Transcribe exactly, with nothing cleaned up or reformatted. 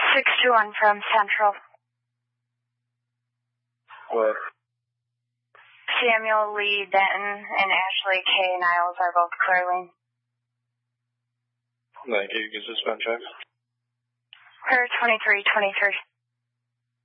six two one from Central. What? Samuel Lee Denton and Ashley K. Niles are both clearly. Thank you. Is this been checked? Per twenty-three twenty-three.